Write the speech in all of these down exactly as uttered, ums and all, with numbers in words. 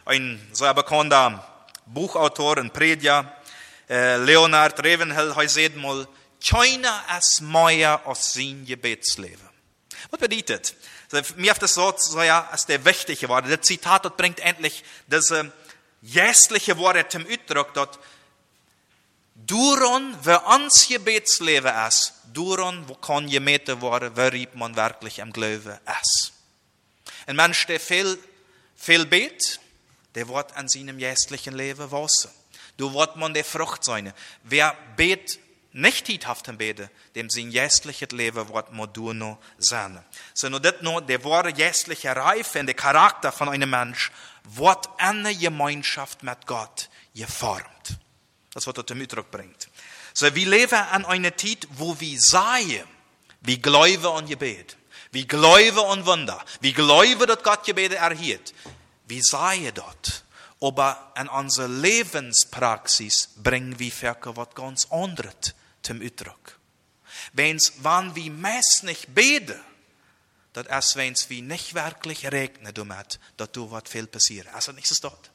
ein sehr bekannter Buchautor, ein Prediger, äh, Leonard Ravenhill, hat gesagt mal, keiner ist mehr als sein Gebetsleben. Was bedeutet? Mir auf das Wort so ja, als der wichtige Wort. Das Zitat, das bringt endlich diese jästliche Worte zum Ausdruck, dass Duron, wer ans Gebetsleben ist, Duron, wo kann gemeten werden, wer man wirklich im Glauben ist. Ein Mensch, der viel, viel bet, der wird an seinem jästlichen Leben wachsen. Du wird man der Frucht sein. Wer bet nicht hiethaft im Bete, dem sein jästliches Leben wird man du noch sein. So nur das nur, der wahre jästliche Reife und der Charakter von einem Mensch wird eine Gemeinschaft mit Gott geformt. Das, was er zum Ausdruck bringt. So, wir leben an einer Zeit, wo wir sehen, wie Glaube und Gebet, wie Glaube und Wunder, wie Glaube, dass Gott Gebete erhielt. Wir sehen dort. Aber in unserer Lebenspraxis bringen wir Werke was ganz anderes zum Ausdruck. Wenn's, wenn wir meist nicht beten, das ist, wenn's wir nicht wirklich regnen damit, dass du was viel passiert. Also nichts ist dort.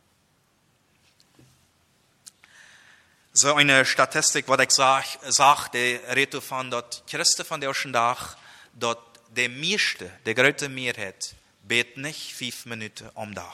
So eine Statistik, was ich sage, sag, der redet davon, dass Christen von der ersten Tag, dass der meiste, der größte Mehrheit, bet nicht fünf Minuten am Tag.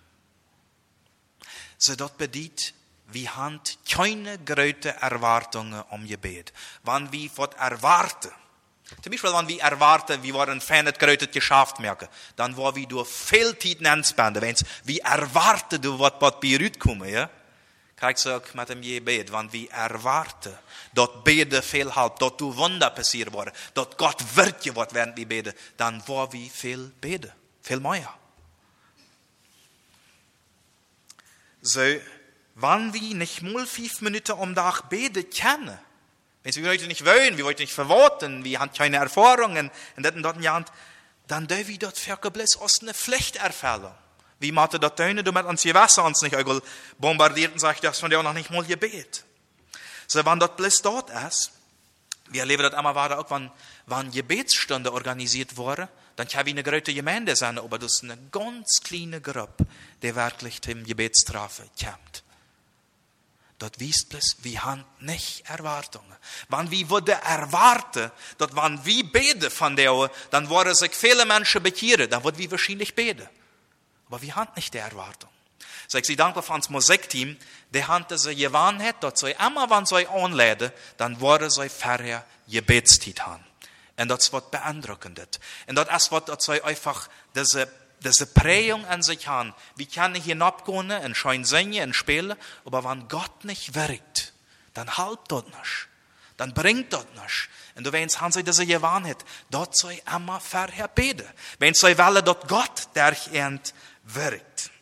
So das bedeutet, wir haben keine großen Erwartungen um Gebet. Wenn wir was erwarten, zum Beispiel, wenn wir erwarten, wir wollen ein nicht großes Geschäft merken, dann wollen wir durch viel Zeit anspenden. Wenn wir erwarten, du was bei dir kommen, ja? Kijk so mit dem Gebet, wenn wir erwarten, dass Bete viel halb, dass du Wunder passieren worden, dass Gott wird geworden, während wir beten, dann wollen wir viel beten, viel mehr. So, wenn wir nicht mal fünf Minuten am Tag beten können, wenn wir heute nicht wollen, wir wollen nicht verworten, wir haben keine Erfahrungen in diesem dort Jahr, dann dürfen wir dort vergeblis aus einer Pflichterfüllung. Wie macht das Töne, du mit uns Gewässer uns nicht bombardiert und sagt, das von dir auch noch nicht mal gebet. So, wenn das bloß dort ist, wir erleben das immer weiter auch, wenn, wenn Gebetsstunde organisiert wurde, dann kann wie eine große Gemeinde sein, aber das ist eine ganz kleine Gruppe, die wirklich zum Gebetstrafe kommt. Dort wisst bloß, wir haben nicht Erwartungen. Wenn wir würden erwarten, dass wenn wir beten von der, dann würden sich viele Menschen bekehren, dann würden wir wahrscheinlich beten. Aber wir haben nicht die Erwartung. So, ich danke für das Musikteam, die haben diese Gewohnheit, dass sie immer, wenn sie anladen, dann wollen sie vorher Gebetszeit haben. Und das wird beeindruckend. Und das ist, dass sie einfach diese, diese Prägung an sich haben. Wir können hinabgehen und schön singen und spielen, aber wenn Gott nicht wirkt, dann halt das nicht. Dann bringt das nicht. Und du weißt, haben sie diese Gewohnheit, dass sie immer vorher beten. Wenn sie wollen, dass Gott der End wirkt.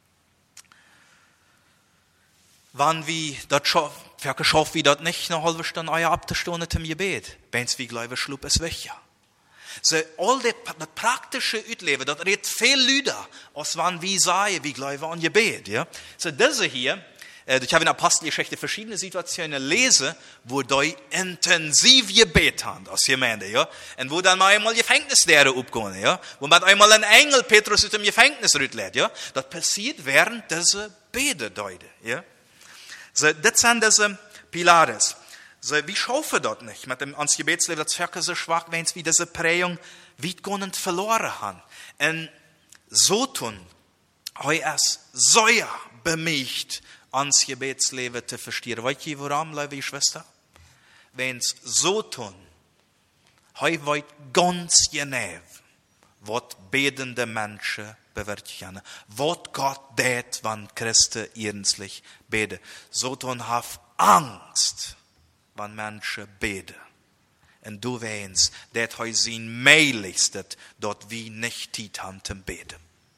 Wenn wir das schaffen, wir das nicht eine halbe Stunde, eine Abstunde zum Gebet, wenn es wie Glaube schlug, ist weg. So, all das, das praktische Ausleben, das redet viel Lüder, als wenn wir sagen, wie Glaube an Gebet, ja. So, diese hier, ich habe in der Apostelgeschichte verschiedene Situationen lesen, wo die intensiv gebet haben aus Gemeinde, ja. Und wo dann mal einmal Gefängnislehre aufgehen, ja. Wo man einmal ein Engel Petrus aus dem Gefängnis rüttelt, ja. Das passiert während dieser Bededeute, ja. So, das sind diese Pilares. So, wie schaffen das nicht? Mit dem, ans Gebetsleben, das Werke so schwach, wenn es wie diese Prägung weitgehend verloren haben. Und so tun, heu es sehr bemüht, ans Gebetsleben zu verstehen. Weißt du, warum, liebe Schwester? Wenn es so tun, heu weit ganz genau, was betende Menschen bewirken. Was Gott tät, wenn Christen ernstlich beten. So tun haf Angst, wenn Menschen beten. Und du weißt, dass heu sein Meiligstet, dort wie nicht tit haben zum Beten.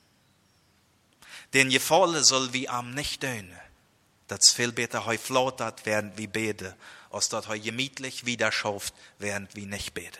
Den Gefallen soll wie am nicht dönen. Das viel besser heu flautert, während wir beten, als dort heu gemütlich wieder schauft, während wir nicht beten.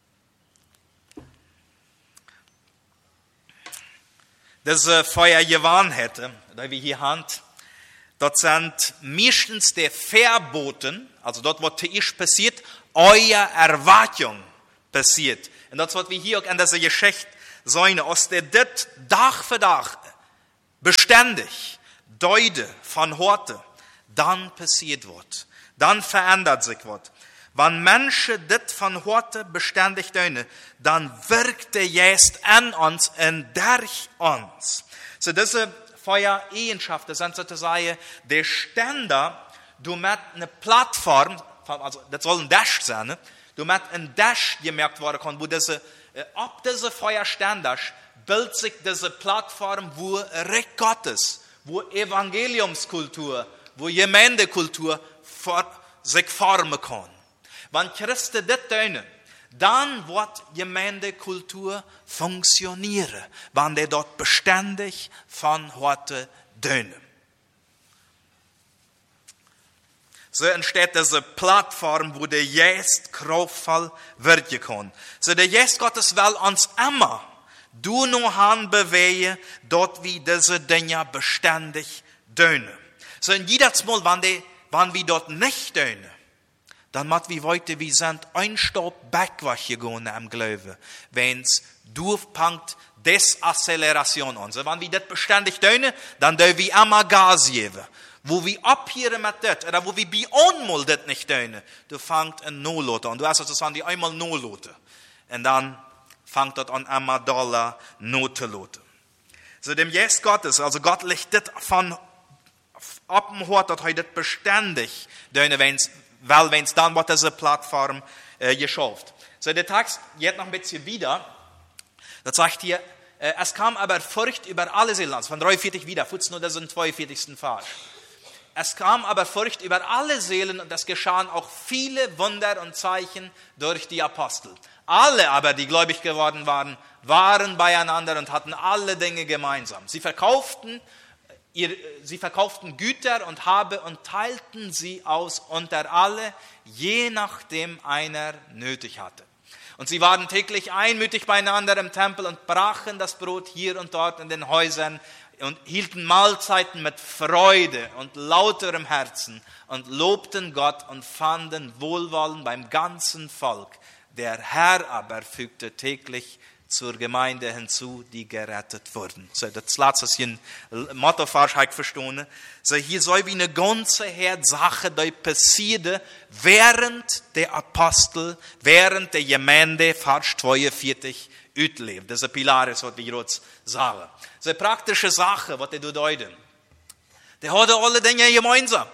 Diese Feuergewohnheiten, die wir hier haben, dort sind meistens die Verboten, also dort, was zuerst passiert, euer Erwartung passiert. Und das, was wir hier auch an dieser Geschichte sehen, aus der das Tag für Tag beständig, deute von heute, dann passiert wird. Dann verändert sich was. Wenn Menschen das von heute beständig tun, dann wirkt der Geist an uns und durch uns. So diese vier Eigenschaften sind sozusagen der Ständer, du mit einer Plattform, also das soll ein Dash sein, ne? Du mit ein Dash gemerkt werden kann, wo diese, ab diese vier Ständer bildet sich diese Plattform, wo Reich Gottes, wo Evangeliumskultur, wo Gemeindekultur sich formen kann. Wenn Christen das tun, dann wird Gemeindekultur funktionieren, wenn der dort beständig von heute tun. So entsteht diese Plattform, wo der Geist kraftvoll wirken kann. So der Geist Gottes will uns immer du nur handbewegen, dort wie diese Dinge beständig tun. So in jedes Mal, wenn, die, wenn wir dort nicht tun, dann macht wie heute, wir sind ein Stopp backwasch gegangen am Glauben, wenn es durchpankt Desacceleration an. So wenn wir das beständig tun, dann dürfen wir immer Gas geben. Wo wir abhören mit das, oder wo wir bei einmal das nicht tun, du fängt ein Nulllote an. Du hast das an die einmal Nulllote. Und dann fängt das an einmal Dollar Notelote. So dem Geist Gottes, also Gott legt das von ab dem Hort, dass er das beständig tun, wenn's, weil wenn es dann wird diese Plattform äh, geschafft. So der Text geht noch ein bisschen wieder. Das sagt hier, äh, es kam aber Furcht über alle Seelen, also von dreiundvierzig wieder, Fuß das sind zweiundvierzigsten Vers. Es kam aber Furcht über alle Seelen und es geschahen auch viele Wunder und Zeichen durch die Apostel. Alle aber, die gläubig geworden waren, waren beieinander und hatten alle Dinge gemeinsam. Sie verkauften, ihr, sie verkauften Güter und Habe und teilten sie aus unter alle, je nachdem einer nötig hatte. Und sie waren täglich einmütig beieinander im Tempel und brachen das Brot hier und dort in den Häusern und hielten Mahlzeiten mit Freude und lauterem Herzen und lobten Gott und fanden Wohlwollen beim ganzen Volk. Der Herr aber fügte täglich zur Gemeinde hinzu, die gerettet wurden. So, das letzte ist ein Motto, ich verstehe. So, hier soll wie eine ganze Sache, die passierte während der Apostel, während der Gemeinde, Vers zweiundvierzig, utlebt. Das ist ein Pilar, was wir jetzt sagen. So eine praktische Sache, was die deuten. Die haben alle Dinge gemeinsam.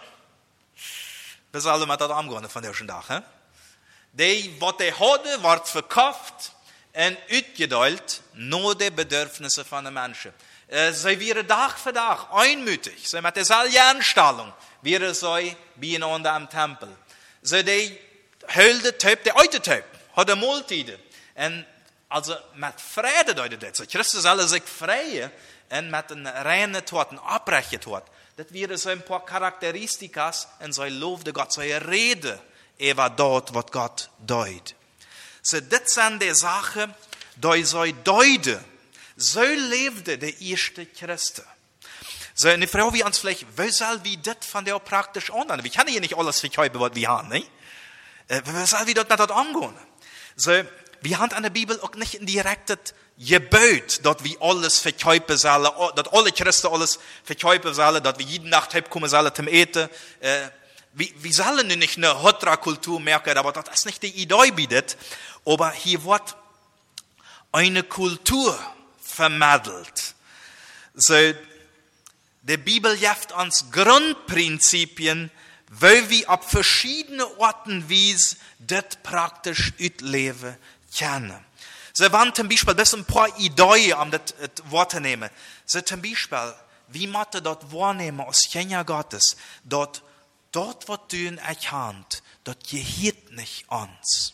Wir sollen mit das angehen von diesem Tag. He? Die, was die haben, wird verkauft und ausgeteilt, nur die Bedürfnisse von den Menschen. Sie wären Tag für Tag einmütig. Sie mit derselben Anstellung wären sie beieinander am Tempel. Sie die Hölde Typ, der alte Typ, hat eine Mahltide. Und also mit Freude deutet das. Christus soll sich freuen und mit einem reinen Tod, einem abbrechen Tod. Das wären so ein paar Charakteristika in sein Lob der Gott, seine Rede über dort, was Gott deut. So, das sind die Sachen, die soll deuten. So lebte der erste Christ. So, eine Frau wie uns vielleicht, wie soll wie das von der praktisch annehmen? Wir können hier nicht alles verkaufen, was wir haben, nicht? Wie soll wir das nicht dort angehen? So, wir haben an der Bibel auch nicht ein direktes Gebot, dass wir alles verkaufen sollen, dass alle Christen alles verkaufen sollen, dass wir jeden Nacht heimkommen sollen zum Eten. Wir, wir sollen nicht eine Hotra-Kultur merken, aber das ist nicht die Idee bietet. Aber hier wird eine Kultur vermittelt. So, die Bibel gibt uns Grundprinzipien, weil wir auf verschiedene Orten wies das praktisch ausleben können. So, wenn zum Beispiel, das sind ein paar Ideen, um das, das Wort zu nehmen. So, zum Beispiel, wie man das wahrnehmen aus Kinder Gottes, dort, dort, was du in erkannt, dort gehört nicht uns.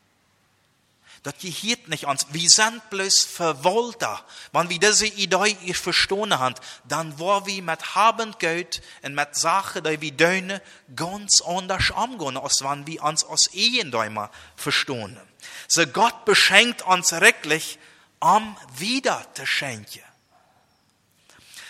Das gehört nicht uns. Wir sind bloß Verwalter. Wenn wir diese Idee verstanden haben, dann war wir mit Habendgeld und mit Sachen, die wir tun, ganz anders umgehen, als wenn wir uns als Ehendäumer verstehen. So Gott beschenkt uns wirklich, um wieder zu schenken.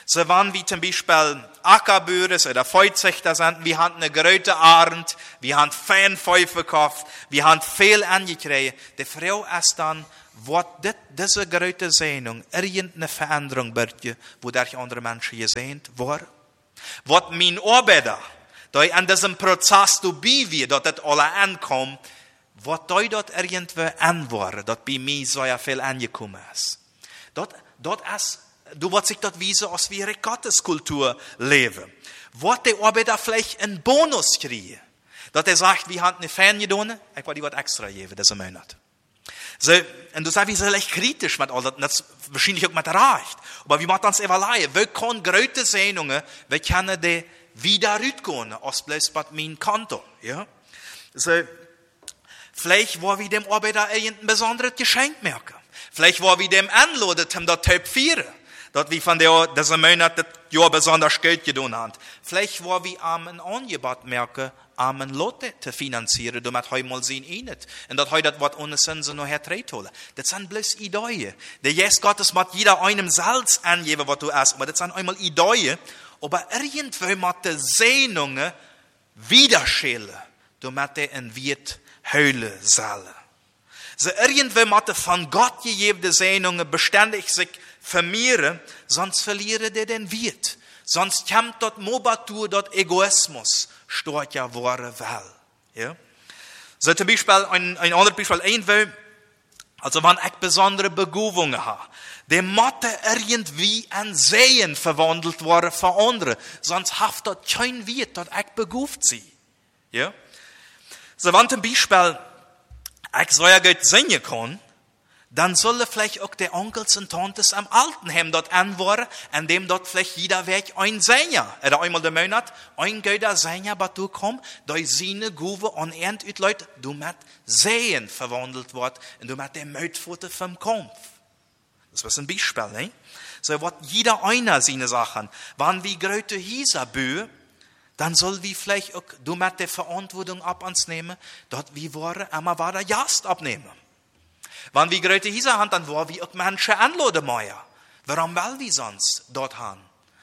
So waren wie zum Beispiel Ackerbüres oder Feutzüchter sind, wir haben eine große Arend, wir haben Fanfeu verkauft, wir haben viel angekriegt. Die Frau ist dann, was diese große Sehnung, irgendeine Veränderung wird, wo durch andere Menschen gesehen war. Was mein Arbeiter, da an diesem Prozess du bei wir, dort das alle ankommt, was da dort irgendwo an war, dort bei mir so ja viel angekommen ist. Dort, dort ist, du wirst sich dort wiesen, als wir eine Gotteskultur leben. Was der Arbeiter vielleicht einen Bonus kriegen. Dort er sagt, wir haben eine Fan getan, ich wollte die was extra geben, diesen Monat. So, und du sagst, wir sind leicht kritisch mit all das, das ist wahrscheinlich auch mit Recht. Aber wir machen uns evaluieren, wir können große Sehnungen, wir können die wieder rausgehen, als bloß bei meinem Konto, ja. So, vielleicht war wir dem Arbeiter irgendein besonderes Geschenk merken. Vielleicht war wir dem anladet, um das Typ vier. Dort wie von der, dieser Monat das Jahr besonders Geld getan hat. Vielleicht war wir am ein Angebot merken, am ein Lotte zu finanzieren, damit heute mal sehen ihn nicht. Und dass heute das Wort ohne Zinsen noch hertreten. Das sind bloß Ideen. Der Jesus Gottes macht jeder einem Salz angeben, was du hast. Aber das sind einmal Ideen. Aber irgendwo macht die Sehnungen widerschälen. Du macht der in Wirt Höhle Saale. So irgendwo macht von Gott gegebene Sehnungen beständig sich vermehren, sonst verliere der den Wirt. Sonst kommt dort Mobatur, dort Egoismus, steht ja wahre Wahl. Ja? So zum Beispiel, ein, ein anderes Beispiel, ein also wenn ich besondere Begabungen habe, der Mathe irgendwie an Sehen verwandelt worden für andere, sonst haft dort kein Wirt, dort ich begabt sie. Ja? So wenn zum Beispiel, ich so ja Geld singen kann, dann soll vielleicht auch der Onkels und Tantes am Altenheim dort anwaren, an dem dort vielleicht jeder Weg ein Sänger, oder einmal der Monat, ein guter Sänger, was du komm, da seine Guve an Ernt Leute, du mit Sehen verwandelt wird, und du mit der Mötfote vom Kampf. Das ist ein Beispiel, ne? So wird jeder einer seine Sachen, wann wie Gröte hieser Bö, dann soll wie vielleicht auch du mit der Verantwortung ab uns nehmen, dort wie war, einmal war der Jast abnehmen. Wenn wir Gröte hieser haben, dann war wie auch Menschen anladen meier. Warum will wir sonst dort haben?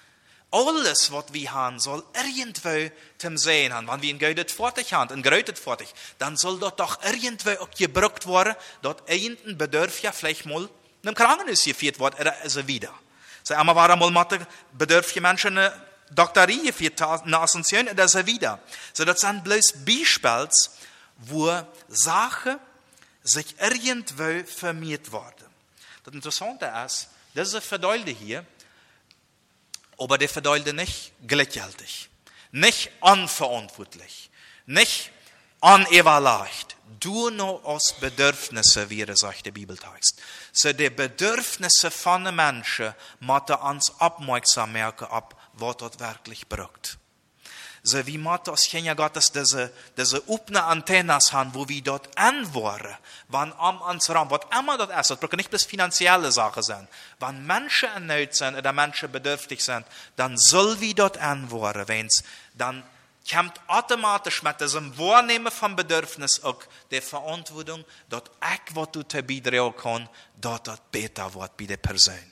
Alles, was wir haben, soll irgendwo zum Sehen haben. Wenn wir ein Gödet fertig haben, ein Grötet fertig, dann soll dort doch irgendwo auch gebrückt werden, dort irgendein Bedürf ja vielleicht mal in einem Krankenhaus geführt wird, oder so wieder. So einmal war einmal mit bedürftige Menschen eine Doktorie geführt, eine Ascension, oder so wieder. So das sind bloß Beispiele, wo Sachen sich irgendwo vermehrt worden. Das Interessante ist, diese Verdolde hier, aber der Verdolde nicht gleichgültig, nicht unverantwortlich, nicht unevaluiert, du nur aus Bedürfnisse, wie er sagt, der Bibeltext. So die Bedürfnisse von den Menschen müssen uns aufmerksam merken, ab, was dort wirklich braucht. So wie man aus Kenia Gottes diese, diese offene Antennas haben, wo wir dort anwaren, wann am uns Raum, was immer dort ist, das braucht nicht bloß finanzielle Sachen sein. Wenn Menschen in Not sind oder Menschen bedürftig sind, dann soll wir dort anwaren, wenn's, dann kommt automatisch mit diesem Wahrnehmen von Bedürfnis auch die Verantwortung, dort ich, was du zu beitragen kannst, dort dort besser wird bei der Person.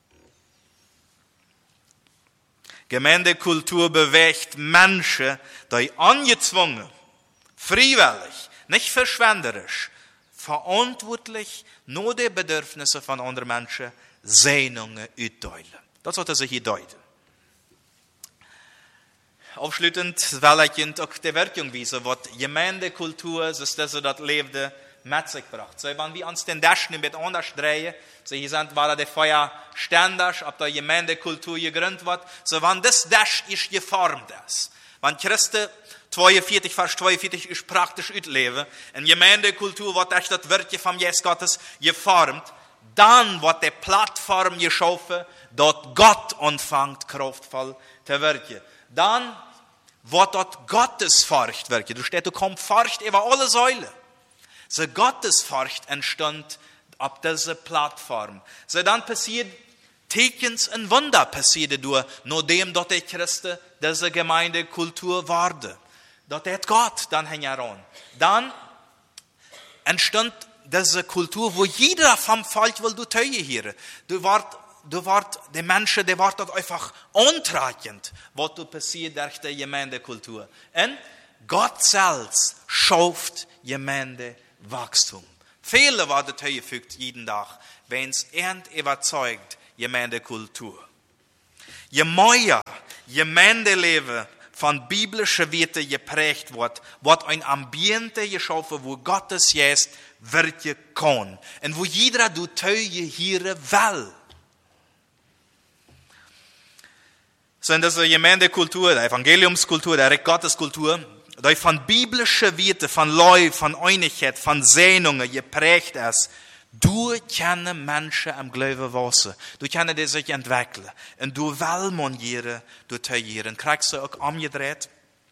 Gemeindekultur bewegt Menschen, die angezwungen, freiwillig, nicht verschwenderisch, verantwortlich nur die Bedürfnisse von anderen Menschen Sehnungen aufteilen. Das sollte sich hier deuten. Abschließend will ich auch die Wirkung wiesen, was Gemeindekultur, das ist das, das Leben mit sich gebracht. So, wenn wir uns den Daschen ein bisschen anders drehen, so hier sind, war der Feuer ständig, ob der Gemeindekultur gegründet wird, so wenn das Dasch ist geformt ist, wenn Christen zweiundvierzig, Vers zweiundvierzig ist praktisch ausleben, in Gemeindekultur wird echt das Wörtchen vom Jesus Gottes geformt, dann wird die Plattform geschaffen, dort Gott anfängt, kraftvoll zu wirken. Dann wird dort Gottesfurcht wirken. Du steht, du kommst Furcht über alle Säulen. So Gottesfurcht entstand auf dieser Plattform. So dann passiert Tekens und Wunder passierte durch, nachdem dort die Christen diese Gemeindekultur wurde. Dort hat Gott dann heran. Dann entstand diese Kultur, wo jeder vom Volk will du Teue hier. Du wart du wart, die Menschen, die wart einfach untragend, was du passiert durch die Gemeindekultur. Und Gott selbst schafft Gemeindewachstum. Viele werden zugefügt jeden Tag, wenn es ernt überzeugt, Gemeindekultur. Je mehr Gemeindeleben von biblischen Werten geprägt wird, wird ein Ambiente geschaffen, wo Gottes Geist wirken kann. Und wo jeder du Teuge hier will. So in dieser Gemeindekultur, der Evangeliumskultur, der Gotteskultur, die von biblischen Werten, von Leu, von Einigkeit, von Sehnungen geprägt ist, du kannst Menschen am Glauben wachsen. Du kannst die sich entwickeln. Und du willst monieren, du teilen. Kriegst du auch umgedreht?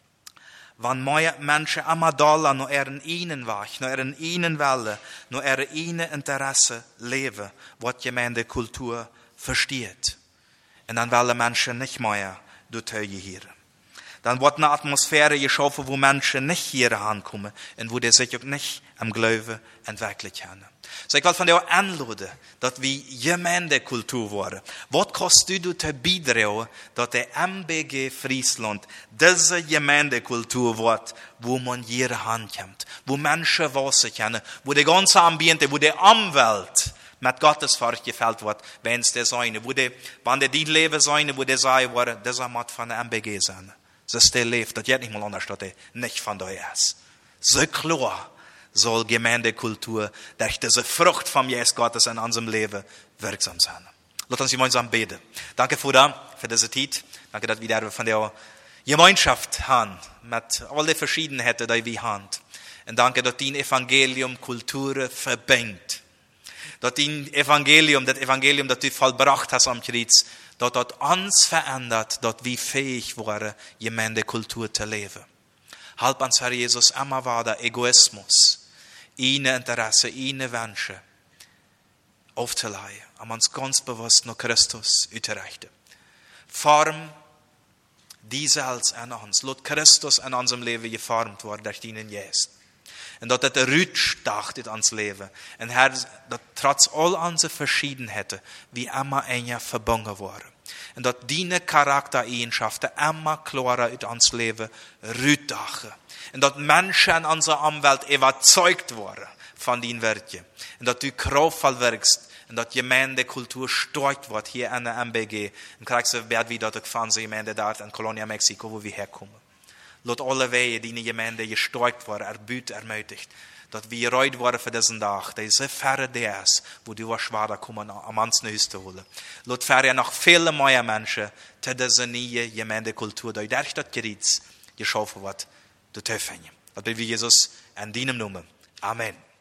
Wenn mehr Menschen immer da noch ihren einen Weg, noch ihren einen Wille, noch ihren einen Interesse leben, was die Gemeindekultur versteht. Und dann wollen Menschen nicht mehr du teilen. Dann wird eine Atmosphäre geschaffen, wo Menschen nicht hier ankommen und wo die sich auch nicht am Glauben entwickeln können. So ich will von dir anladen, dass wir Gemeindekultur waren. Was kannst du dazu beitragen, dass der M B G Friesland diese Gemeindekultur wird, wo man hier ankommt, wo Menschen wachsen können, wo die ganze Ambiente, wo die Umwelt mit Gottes Furcht gefällt wird, wenn es der seine, wo die, wenn die die Leben sein, wo die sagen, das muss von der M B G sein. Das ist der lebt, das geht nicht mal anders, dass er nicht von da ist. So klar soll Gemeindekultur durch diese Frucht vom Jesus Gottes in unserem Leben wirksam sein. Lass uns gemeinsam beten. Danke, Vater, für diese Zeit. Danke, dass wir von der Gemeinschaft haben, mit all den Verschiedenheiten, die wir haben. Und danke, dass dein Evangelium Kultur verbindet. Dass dein Evangelium, das Evangelium, das du vollbracht hast am Kreuz, dass das uns verändert, dass wir fähig waren, Gemeindekultur zu leben. Halb uns, Herr Jesus, immer weiter Egoismus, ihre Interesse, ihre Wünsche aufzuleihen, um uns ganz bewusst nach Christus auszurichten. Form diese als an uns. Lass Christus in unserem Leben geformt worden durch deinen Geist. Und dass das Rutschdacht in uns Leben. Und Herr, dass trotz all unserer Verschiedenheiten, wie immer enger verbunden waren. Und dass deine Charaktereigenschaften immer klarer in uns Leben rutdachen. Und dass Menschen in unserer Umwelt überzeugt waren von deinen Werken. Und dass du kraftvoll wirkst. Und dass die Gemeindekultur stark wird hier an der M B G. Und kriegst du bald wieder die Gemeinde dort in Colonia, Mexiko, wo wir herkommen. Lass alle Wege, die in die Gemeinde gestärkt waren, erbüht, ermutigt. Dass wir gereut waren für diesen Tag. Der ist so fern der ist, wo die schwer kommen, am ans Haus zu holen. Lass fern noch viele mehr Menschen zu dieser neuen Gemeindekultur, die durch das Kreuz geschaffen wird, zu finden. Das will wir Jesus in deinem Namen. Amen.